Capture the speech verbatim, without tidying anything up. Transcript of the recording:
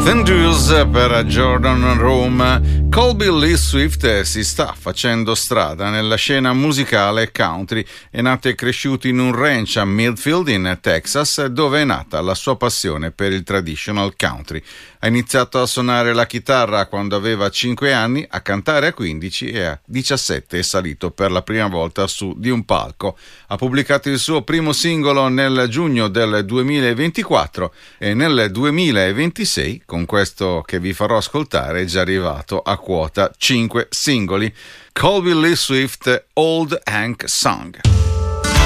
Vendors per Jordan Rome. Colby Lee Swift si sta facendo strada nella scena musicale country. È nato e cresciuto in un ranch a Midfield in Texas, dove è nata la sua passione per il traditional country. Ha iniziato a suonare la chitarra quando aveva cinque anni, a cantare a quindici e a diciassette è salito per la prima volta su di un palco. Ha pubblicato il suo primo singolo nel giugno del duemilaventiquattro e nel duemilaventisei, con questo che vi farò ascoltare, è già arrivato a quota cinque singoli. Colby Lee Swift, Old Hank Song.